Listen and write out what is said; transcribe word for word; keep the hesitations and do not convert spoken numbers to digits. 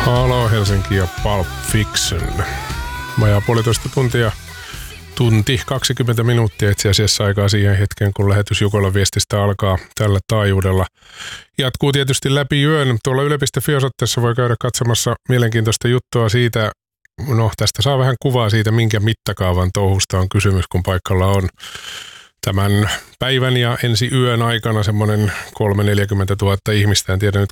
Halo Helsinki ja Pulp Fiction. Vajaa puolitoista tuntia, tunti kaksikymmentä minuuttia itse asiassa aikaa siihen hetkeen, kun lähetys Jukolan viestistä alkaa tällä taajuudella. Jatkuu tietysti läpi yön. Tuolla yle piste fi-osoitteessa voi käydä katsomassa mielenkiintoista juttua siitä. No, tästä saa vähän kuvaa siitä, minkä mittakaavan touhusta on kysymys, kun paikalla on tämän päivän ja ensi yön aikana semmoinen kolme neljäkymmentä tuhatta ihmistä. En tiedä nyt